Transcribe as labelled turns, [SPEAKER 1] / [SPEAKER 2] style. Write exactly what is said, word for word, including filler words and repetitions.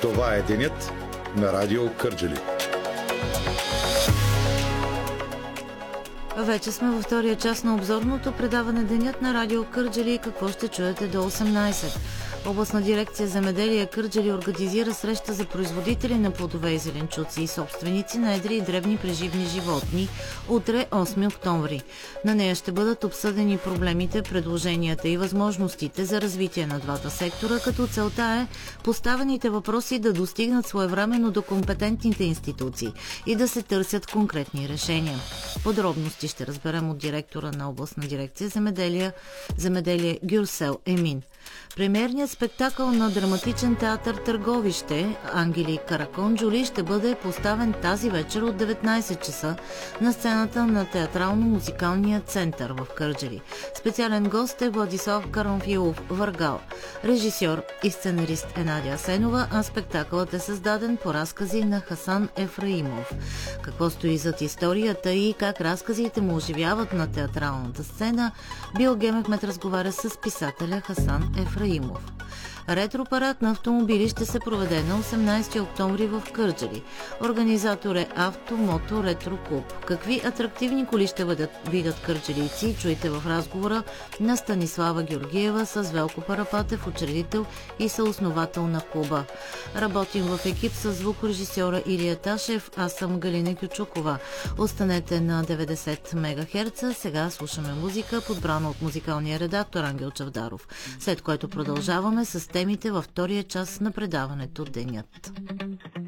[SPEAKER 1] Това е денят на Радио Кърджали.
[SPEAKER 2] Вече сме във втория час на обзорното предаване Денят на Радио Кърджали. Какво ще чуете до осемнайсет? Областна дирекция земеделие Кърджали организира среща за производители на плодове и зеленчуци и собственици на едри и дребни преживни животни утре, осми октомври. На нея ще бъдат обсъдени проблемите, предложенията и възможностите за развитие на двата сектора, като целта е поставените въпроси да достигнат своевременно до компетентните институции и да се търсят конкретни решения. Подробности ще разберем от директора на областна дирекция земеделие, земеделие Гюрсел Емин. Премиерният спектакъл на драматичен театър Търговище Ангели Караконджули ще бъде поставен тази вечер от деветнайсет часа на сцената на театрално-музикалния център в Кърджали. Специален гост е Владислав Карамфилов Въргал. Режисьор и сценарист е Надя Асенова, а спектакълът е създаден по разкази на Хасан Ефраимов. Какво стои зад историята и как разказите му оживяват на театралната сцена, Бил Гемехмет разговаря с писателя Хасан Ефраимов. Ретропарад на автомобили ще се проведе на осемнайсети октомври в Кърджали. Организатор е Автомото Ретро Клуб. Какви атрактивни коли ще бъдат видят кърджалийци, чуйте в разговора на Станислава Георгиева с Велко Парапатев, учредител и съосновател на клуба. Работим в екип с звукорежисьора Илия Ташев, аз съм Галина Кючукова. Останете на деветдесет мегахерца. Сега слушаме музика, подбрана от музикалния редактор Ангел Чавдаров, след което продължаваме с темите във втория час на предаването Денят.